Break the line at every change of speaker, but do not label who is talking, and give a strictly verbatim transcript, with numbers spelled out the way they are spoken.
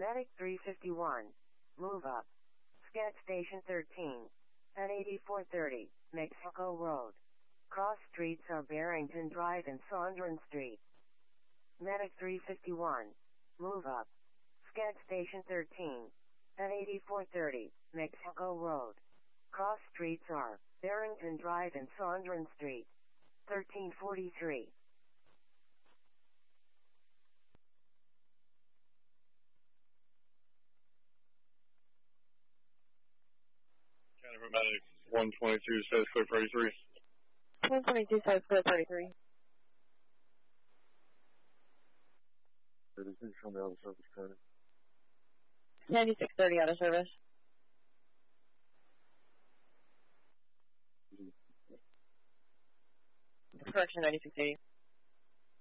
Medic three fifty-one. Move up. Scat Station thirteen. At eighty-four thirty, Mexico Road. Cross streets are Barrington Drive and Sondran Street. Medic three fifty-one. Move up. Scat Station thirteen. At eighty-four thirty, Mexico Road. Cross streets are Barrington Drive and Sondran Street. thirteen forty-three.
County Medic one twenty-two says clear for eighty-three.
one twenty-two says clear for eighty-three.
thirty-six on the out of service training.
ninety-six thirty out of service. Correction, ninety-six eighty.